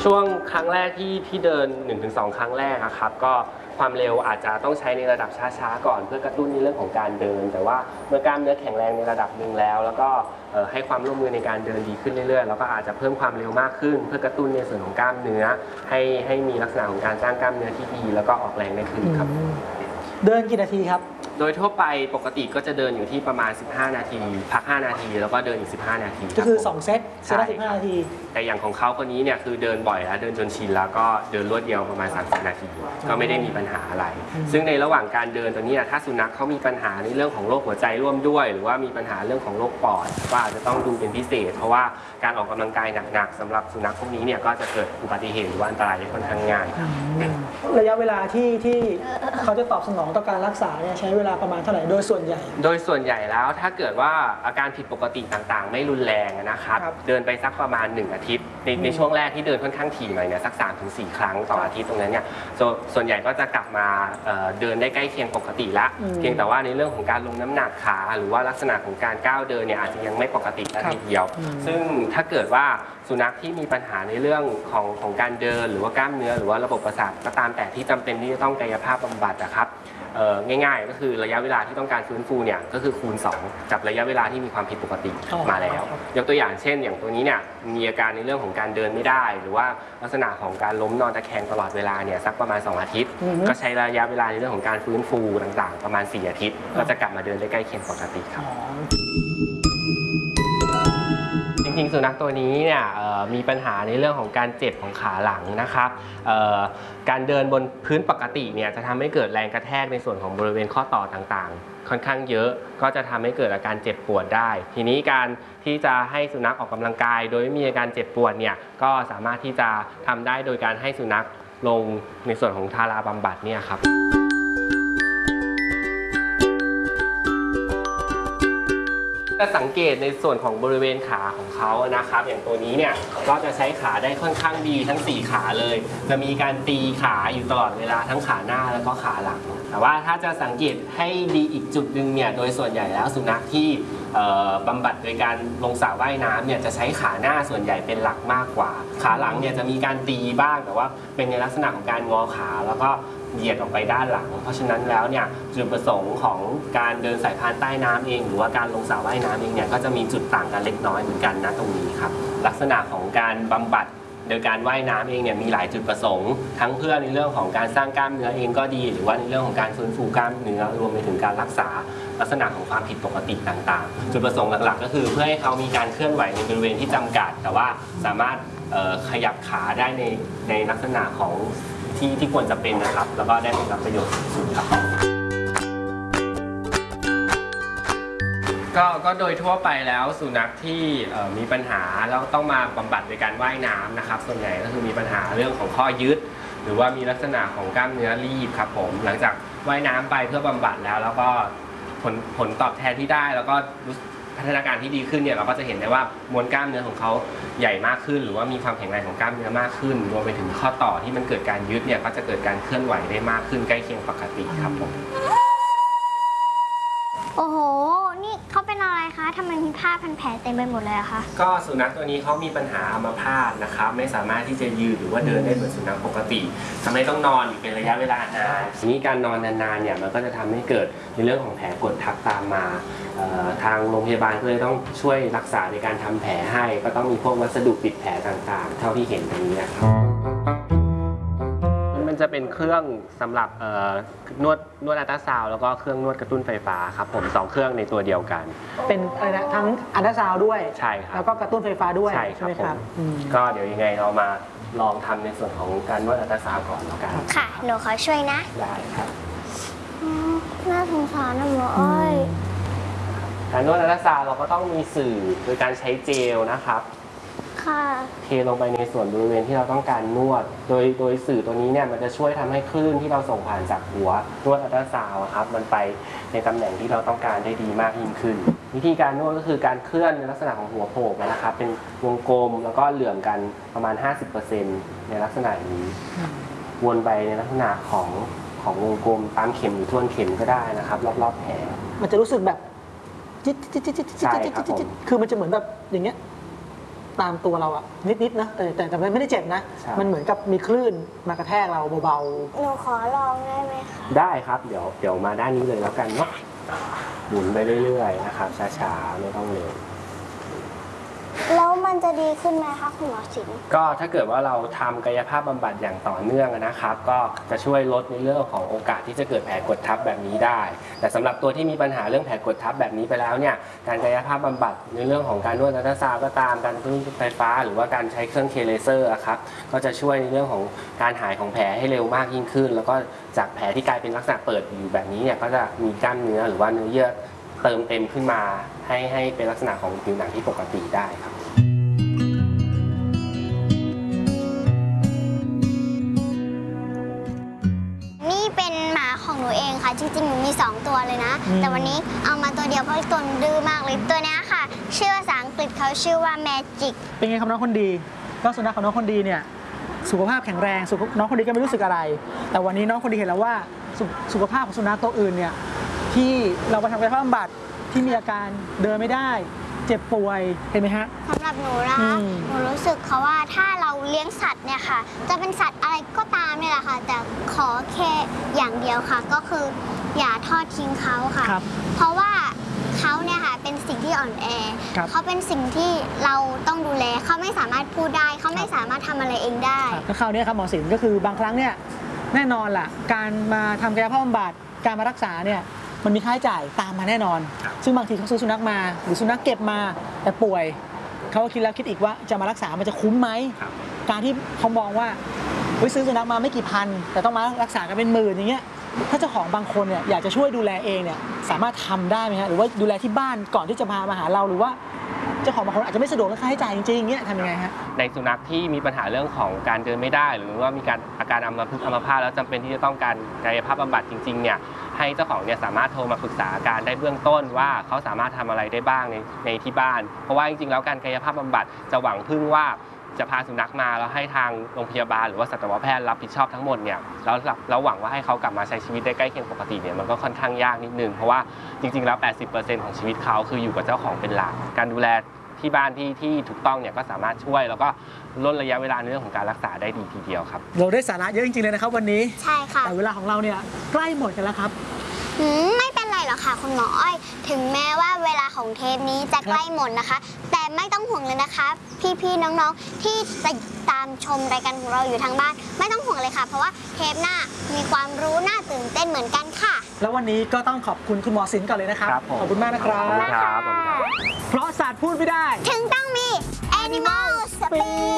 ช่วงครั้งแรกที่เดิน 1-2 ครั้งแรกครับก็ความเร็วอาจจะต้องใช้ในระดับช้าๆก่อนเพื่อกระตุ้นในเรื่องของการเดินแต่ว่าเมื่อกล้ามเนื้อแข็งแรงในระดับหนึ่งแล้วก็ให้ความร่วมมือในการเดินดีขึ้นเรื่อยๆแล้วก็อาจจะเพิ่มความเร็วมากขึ้นเพื่อกระตุ้นในส่วนของกล้ามเนื้อให้มีลักษณะของการสร้างกล้ามเนื้อที่ดีแล้วก็ออกแรงได้ขึ้นครับเดินกี่นาทีครับโดยทั่วไปปกติก็จะเดินอยู่ที่ประมาณ15นาทีพัก5นาทีแล้วก็เดินอีก15นาทีก็คือ2เซตละ15นาทีแต่อย่างของเขาคนนี้เนี่ยคือเดินบ่อยแล้วเดินจนชินแล้วก็เดินรวดเดียวประมาณ30นาทีก็ไม่ได้มีปัญหาอะไรซึ่งในระหว่างการเดินตัวนี้ถ้าสุนัขเขามีปัญหาในเรื่องของโรคหัวใจร่วมด้วยหรือว่ามีปัญหาเรื่องของโรคปอดก็อาจจะต้องดูเป็นพิเศษเพราะว่าการออกกำลังกายหนักๆสำหรับสุนัขพวกนี้เนี่ยก็จะเกิดอุบัติเหตุหรือว่าอันตรายได้ค่อนข้างง่ายระยะเวลาที่เขาจะตอบสนองต่อการรักษาเนี่ยใช้เวลาประมาณเท่าไหร่โดยส่วนใหญ่แล้วถ้าเกิดว่าอาการผิดปกติต่างๆไม่รุนแรงนะครับเดินไปสักประมาณ1อาทิตย์ในช่วงแรกที่เดินค่อนข้างถี่หน่อยเนี่ยสัก 3-4 ครั้งต่ออาทิตย์ตรงนั้นเนี่ยส่วนใหญ่ก็จะกลับมาเดินได้ใกล้เคียงปกติละเพียงแต่ว่าในเรื่องของการลงน้ำหนักขาหรือว่าลักษณะของการก้าวเดินเนี่ยอาจจะยังไม่ปกติทีเดียวซึ่งถ้าเกิดว่าสุนัขที่มีปัญหาในเรื่องของการเดินหรือว่ากล้ามเนื้อหรือว่าระบบประสาทก็ตามแต่ที่จำเป็นที่จะต้องกายภาพบำบัดนะครับง่ายๆก็คือระยะเวลาที่ต้องการฟื้นฟูเนี่ยก็คือคูณ2กับระยะเวลาที่มีความผิดปกติมาแล้วยกตัวอย่างเช่นอย่างตัวนี้เนี่ยมีอาการในเรื่องของการเดินไม่ได้หรือว่าลักษณะของการล้มนอนตะแคงตลอดเวลาเนี่ยสักประมาณ2อาทิตย์ก็ใช้ระยะเวลาในเรื่องของการฟื้นฟูต่างๆประมาณ4อาทิตย์ก็จะกลับมาเดินได้ใกล้เคียงปกติครับจริงๆสุนัขตัวนี้เนี่ยมีปัญหาในเรื่องของการเจ็บของขาหลังนะครับการเดินบนพื้นปกติเนี่ยจะทำให้เกิดแรงกระแทกในส่วนของบริเวณข้อต่อต่างๆค่อนข้างเยอะก็จะทำให้เกิดอาการเจ็บปวดได้ทีนี้การที่จะให้สุนัขออกกำลังกายโดยไม่มีอาการเจ็บปวดเนี่ยก็สามารถที่จะทำได้โดยการให้สุนัขลงในส่วนของทาราบำบัดเนี่ยครับจะสังเกตในส่วนของบริเวณขาของเขานะครับอย่างตัวนี้เนี่ยก็จะใช้ขาได้ค่อนข้างดีทั้ง4ขาเลยจะมีการตีขาอยู่ตลอดเวลาทั้งขาหน้าแล้วก็ขาหลังแต่ว่าถ้าจะสังเกตให้ดีอีกจุดหนึ่งเนี่ยโดยส่วนใหญ่แล้วสุนัขที่บำบัดโดยการลงสระว่ายน้ำเนี่ยจะใช้ขาหน้าส่วนใหญ่เป็นหลักมากกว่าขาหลังเนี่ยจะมีการตีบ้างแต่ว่าเป็นในลักษณะของการงอขาแล้วก็เหยียดออกไปด้านหลังเพราะฉะนั้นแล้วเนี่ยจุดประสงค์ของการเดินสายพานใต้น้ำเองหรือว่าการลงสระว่ายน้ำเองเนี่ยก็จะมีจุดต่างกันเล็กน้อยเหมือนกันนะตรงนี้ครับลักษณะของการบำบัดโดยการว่ายน้ำเองเนี่ยมีหลายจุดประสงค์ทั้งเพื่อในเรื่องของการสร้างกล้ามเนื้อเองก็ดีหรือว่าในเรื่องของการฟื้นฟูกล้ามเนื้อรวมไปถึงการรักษาลักษณะของความผิดปกติต่างๆจุดประสงค์หลักๆก็คือเพื่อให้เขามีการเคลื่อนไหวในบริเวณที่จำกัดแต่ว่าสามารถขยับขาได้ในลักษณะของที่ควรจะเป็นนะครับแล้วก็ได้ผลลัพธ์ประโยชน์สูงครับก็โดยทั่วไปแล้วสุนัขที่มีปัญหาแล้วต้องมาบำบัดโดยการว่ายน้ำนะครับส่วนใหญ่ก็คือมีปัญหาเรื่องของข้อยึดหรือว่ามีลักษณะของกล้ามเนื้อรีบครับผมหลังจากว่ายน้ำไปเพื่อบำบัดแล้วก็ผลตอบแทนที่ได้แล้วก็พัฒนาการที่ดีขึ้นเนี่ยเราก็จะเห็นได้ว่ามวลกล้ามเนื้อของเขาใหญ่มากขึ้นหรือว่ามีความแข็งแรงของกล้ามเนื้อมากขึ้นรวมไปถึงข้อต่อที่มันเกิดการยึดเนี่ยก็จะเกิดการเคลื่อนไหวได้มากขึ้นใกล้เคียงปกติครับผมโอ้โหนี่เขาเป็นอะไรคะทำไมมีผ้าพันแผลเต็มไปหมดเลยอะคะก็สุนัขตัวนี้เขามีปัญหาอัมพาตนะครับไม่สามารถที่จะยืนหรือว่าเดินได้เหมือนสุนัขปกติทำให้ต้องนอนอยู่เป็นระยะเวลานานทีนี้การนอนนานๆเนี่ยมันก็จะทำให้เกิดในเรื่องของแผลกดทับตามมาทางโรงพยาบาลก็เลยต้องช่วยรักษาในการทำแผลให้ก็ต้องมีพวกวัสดุปิดแผลต่างๆเท่าที่เห็นตรงนี้ครับมันจะเป็นเครื่องสำหรับนวดอัลตราซาวด์แล้วก็เครื่องนวดกระตุ้นไฟฟ้าครับผม2เครื่องในตัวเดียวกันเป็นอะไรนะทั้งอัลตราซาวด์ด้วยใช่ครับแล้วก็กระตุ้นไฟฟ้าด้วยใช่ครับก็เดี๋ยวยังไงเรามาลองทำในส่วนของการนวดอัลตราซาวด์ก่อนแล้วกันค่ะหนูขอช่วยนะได้ครับน่าสงสารนะหมออ้อยการนวดอัลตราซาวด์เราก็ต้องมีสื่อโดยการใช้เจลนะครับเทลงไปในส่วนบริเวณที่เราต้องการนวดโดยสื่อตัวนี้เนี่ยมันจะช่วยทำให้คลื่นที่เราส่งผ่านจากหัวนวดอัลตราซาวด์ครับมันไปในตำแหน่งที่เราต้องการได้ดีมากยิ่งขึ้นวิธีการนวดก็คือการเคลื่อนในลักษณะของหัวโผล่นะครับเป็นวงกลมแล้วก็เหลื่อมกันประมาณ 50% ในลักษณะนี้วนไปในลักษณะของวงกลมตามเข็มหรือทวนเข็มก็ได้นะครับรอบๆแผลมันจะรู้สึกแบบจิ๊ดคือมันจะเหมือนแบบอย่างเงี้ยตามตัวเราอะนิดๆนะแต่มันไม่ได้เจ็บนะใช่มันเหมือนกับมีคลื่นมากระแทกเราเบาหนูขอลองได้ไหมคะได้ครับเดี๋ยวมาด้านนี้เลยแล้วกันเนาะหมุนไปเรื่อยๆนะครับช้าๆไม่ต้องเร็วแล้วมันจะดีขึ้นไหมคะคุณหมอศิลป์ก็ถ้าเกิดว่าเราทำกายภาพบำบัดอย่างต่อเนื่องนะครับ ก็จะช่วยลดในเรื่องของโอกาสที่จะเกิดแผลกดทับแบบนี้ได้ แต่สำหรับตัวที่มีปัญหาเรื่องแผลกดทับแบบนี้ไปแล้วเนี่ยการกายภาพบำบัดในเรื่องของการนวดอัลตราซาวด์ก็ตามการคลื่นไฟฟ้าหรือว่าการใช้เครื่องเคเลเซอร์ครับก็จะช่วยในเรื่องของการหายของแผลให้เร็วมากยิ่งขึ้น แล้วก็จากแผลที่กลายเป็นลักษณะเปิดอยู่แบบนี้เนี่ยก็จะมีกล้ามเนื้อหรือว่าเนื้อเยื่อเติมเต็มขึ้นมาให้เป็นลักษณะของผิวหนังที่ปกติได้ครับนี่เป็นหมาของหนูเองค่ะ จริงๆหนูมี2ตัวเลยนะ แต่วันนี้เอามาตัวเดียวเพราะตัวหนูดื้อมากเลยตัวเนี้ยค่ะ ชื่อภาษาอังกฤษเขาชื่อว่า Magic ๆเป็นไงครับน้องคนดีก็สุนัขของน้องคนดีเนี่ยสุขภาพแข็งแรงน้องคนดีก็ไม่รู้สึกอะไร แต่วันนี้น้องคนดีเห็นแล้วว่าสุขภาพของสุนัขตัวอื่นเนี่ยที่เราไปทำกายภาพบำบัดที่มีอาการเดินไม่ได้เจ็บป่วยเห็นไหมฮะสำหรับหนูนะคะ หนูรู้สึกเขาว่าถ้าเราเลี้ยงสัตว์เนี่ยค่ะ จะเป็นสัตว์อะไรก็ตามเนี่ยแหละค่ะ แต่ขอแค่อย่างเดียวค่ะ ก็คืออย่าทอดทิ้งเขาค่ะครับเพราะว่าเขาเนี่ยค่ะเป็นสิ่งที่อ่อนแอครับเขาเป็นสิ่งที่เราต้องดูแล เขาไม่สามารถพูดได้ เขาไม่สามารถทำอะไรเองได้แล้วคราวนี้ครับหมอศิลป์ก็คือบางครั้งเนี่ยแน่นอนล่ะการมาทำกายภาพบำบัดการมารักษาเนี่ยมันมีค่าใช้จ่ายตามมาแน่นอน ซึ่งบางทีเขาซื้อสุนัขมาหรือสุนัขเก็บมาแต่ป่วยเขาก็คิดแล้วคิดอีกว่าจะมารักษามันจะคุ้มไหมครับการที่เขามองว่าเฮ้ยซื้อสุนัขมาไม่กี่พันแต่ต้องมารักษากันเป็นหมื่นอย่างเงี้ยถ้าเจ้าของบางคนเนี่ยอยากจะช่วยดูแลเองเนี่ยสามารถทำได้ไหมฮะหรือว่าดูแลที่บ้านก่อนที่จะมาหาเราหรือว่าเจ้าของบางคนอาจจะไม่สะดวกเรื่องค่าใช้จ่ายจริงๆอย่างเงี้ยทำยังไงฮะในสุนัขที่มีปัญหาเรื่องของการเดินไม่ได้ หรือว่ามีอาการอัมพาตแล้วจำเป็นที่จะต้องการกายภาพบำบัดจริงๆเนี่ยให้เจ้าของเนี่ยสามารถโทรมาปรึกษาอาการได้เบื้องต้นว่าเขาสามารถทำอะไรได้บ้างในที่บ้าน เพราะว่าจริงๆแล้วการกายภาพบำบัดจะหวังพึ่งว่าจะพาสุนัขมาแล้วให้ทางโรงพยาบาลหรือว่าสัตวแพทย์รับผิดชอบทั้งหมดเนี่ยแล้วหวังว่าให้เขากลับมาใช้ชีวิตได้ใกล้เคียงปกติเนี่ยมันก็ค่อนข้างยากนิดนึงเพราะว่าจริงๆแล้ว 80% ของชีวิตเขาคืออยู่กับเจ้าของเป็นหลักการดูแลที่บ้านที่ถูกต้องเนี่ยก็สามารถช่วยแล้วก็ลดระยะเวลาในเรื่องของการรักษาได้ดีทีเดียวครับเราได้สาระเยอะจริงๆเลยนะครับวันนี้ใช่ค่ะแต่เวลาของเราเนี่ยใกล้หมดกันแล้วครับไม่เป็นไรหรอกค่ะคุณหมออ้อยถึงแม้ว่าเวลาของเทปนี้จะใกล้หมดนะคะ แต่ไม่ต้องห่วงเลยนะคะ พี่ๆน้องๆที่ติดตามชมรายการของเราอยู่ทางบ้าน ไม่ต้องห่วงเลยค่ะ เพราะว่าเทปหน้ามีความรู้น่าตื่นเต้นเหมือนกันค่ะแล้ววันนี้ก็ต้องขอบคุณคุณหมอศิลป์ก่อนเลยนะครับครับผมขอบคุณมากนะครับขอบคุณครับเพราะสัตว์พูดไม่ได้ถึงต้องมี Animal Speak